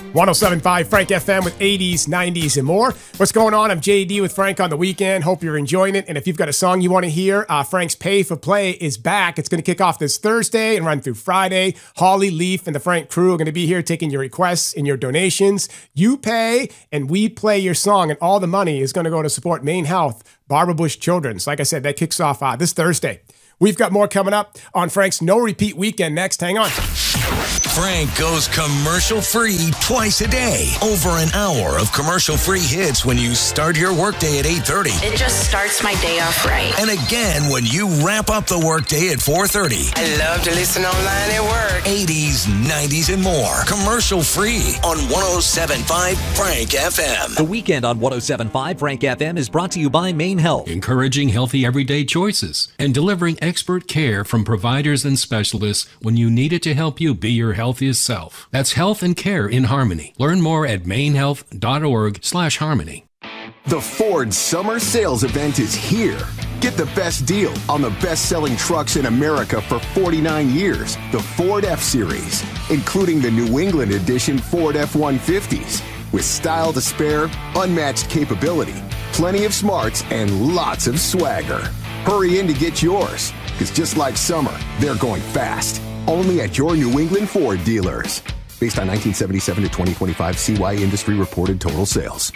107.5 Frank FM with 80s, 90s, and more. What's going on? I'm JD with Frank on the weekend. Hope you're enjoying it. And if you've got a song you want to hear, Frank's Pay for Play is back. It's going to kick off this Thursday and run through Friday. Holly, Leaf, and the Frank crew are going to be here taking your requests and your donations. You pay, and we play your song, and all the money is going to go to support Maine Health, Barbara Bush Children's. Like I said, that kicks off this Thursday. We've got more coming up on Frank's No Repeat Weekend next. Hang on. Frank goes commercial-free twice a day. Over an hour of commercial-free hits when you start your workday at 8:30. It just starts my day off right. And again when you wrap up the workday at 4:30. I love to listen online at work. 80s, 90s, and more. Commercial-free on 107.5 Frank FM. The weekend on 107.5 Frank FM is brought to you by Maine Health. Encouraging healthy everyday choices and delivering expert care from providers and specialists when you need it to help you be your healthiest self. That's health and care in harmony. Learn more at mainehealth.org/harmony. The Ford Summer Sales Event is here. Get the best deal on the best-selling trucks in America for 49 years, the Ford F-Series, including the New England edition Ford F-150s. With style to spare, unmatched capability, plenty of smarts, and lots of swagger. Hurry in to get yours, because just like summer, they're going fast. Only at your New England Ford dealers. Based on 1977 to 2025 CY industry reported total sales.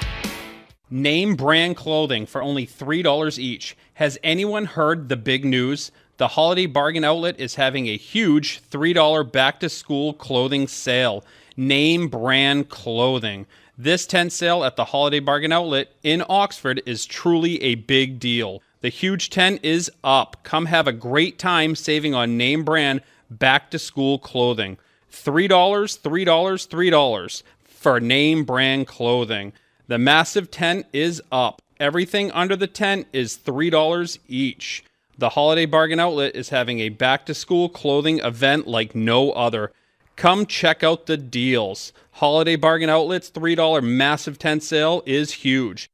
Name brand clothing for only $3 each. Has anyone heard the big news? The Holiday Bargain Outlet is having a huge $3 back-to-school clothing sale. Name brand clothing. This tent sale at the Holiday Bargain Outlet in Oxford is truly a big deal. The huge tent is up. Come have a great time saving on name brand back-to-school clothing. $3, $3, $3 for name brand clothing. The massive tent is up. Everything under the tent is $3 each. The Holiday Bargain Outlet is having a back-to-school clothing event like no other. Come check out the deals. Holiday Bargain Outlet's $3 massive tent sale is huge.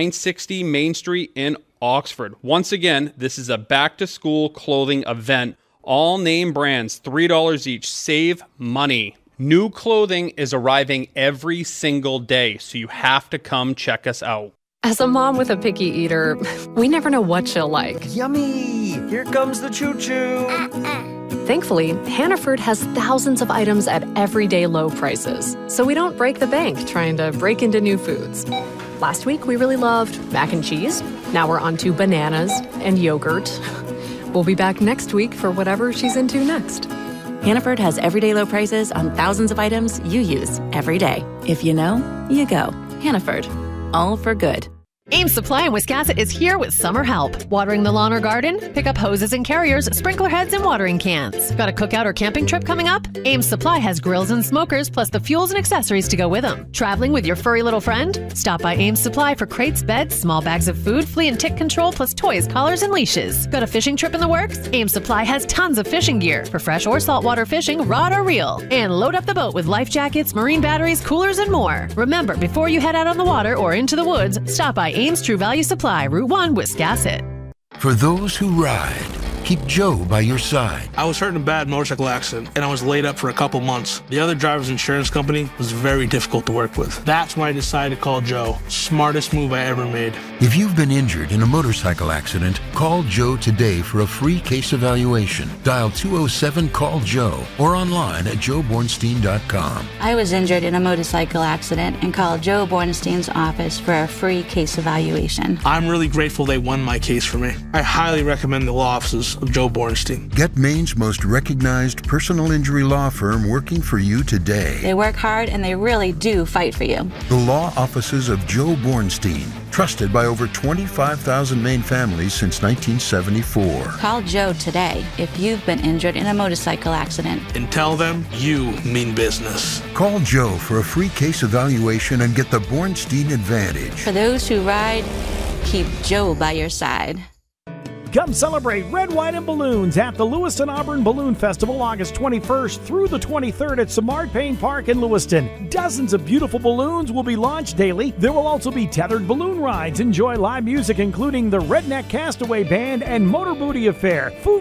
960 Main Street in Oxford. Once again, this is a back-to-school clothing event. All name brands, $3 each. Save money. New clothing is arriving every single day, so you have to come check us out. As a mom with a picky eater, we never know what she'll like. Yummy! Here comes the choo-choo! Thankfully, Hannaford has thousands of items at everyday low prices, so we don't break the bank trying to break into new foods. Last week, we really loved mac and cheese. Now we're on to bananas and yogurt. We'll be back next week for whatever she's into next. Hannaford has everyday low prices on thousands of items you use every day. If you know, you go. Hannaford. All for good. Ames Supply in Wiscasset is here with summer help. Watering the lawn or garden? Pick up hoses and carriers, sprinkler heads, and watering cans. Got a cookout or camping trip coming up? Ames Supply has grills and smokers, plus the fuels and accessories to go with them. Traveling with your furry little friend? Stop by Ames Supply for crates, beds, small bags of food, flea and tick control, plus toys, collars, and leashes. Got a fishing trip in the works? Ames Supply has tons of fishing gear for fresh or saltwater fishing, rod or reel. And load up the boat with life jackets, marine batteries, coolers, and more. Remember, before you head out on the water or into the woods, stop by Ames True Value Supply, Route 1, Wiscasset. For those who ride, keep Joe by your side. I was hurt in a bad motorcycle accident, and I was laid up for a couple months. The other driver's insurance company was very difficult to work with. That's when I decided to call Joe. Smartest move I ever made. If you've been injured in a motorcycle accident, call Joe today for a free case evaluation. Dial 207-CALL-JOE or online at joebornstein.com. I was injured in a motorcycle accident and called Joe Bornstein's office for a free case evaluation. I'm really grateful they won my case for me. I highly recommend the law offices of Joe Bornstein. Get Maine's most recognized personal injury law firm working for you today. They work hard and they really do fight for you. The law offices of Joe Bornstein, trusted by over 25,000 Maine families since 1974. Call Joe today if you've been injured in a motorcycle accident. And tell them you mean business. Call Joe for a free case evaluation and get the Bornstein advantage. For those who ride, keep Joe by your side. Come celebrate Red, White, and Balloons at the Lewiston Auburn Balloon Festival August 21st through the 23rd at Simard Payne Park in Lewiston. Dozens of beautiful balloons will be launched daily. There will also be tethered balloon rides. Enjoy live music including the Redneck Castaway Band and Motor Booty Affair. Food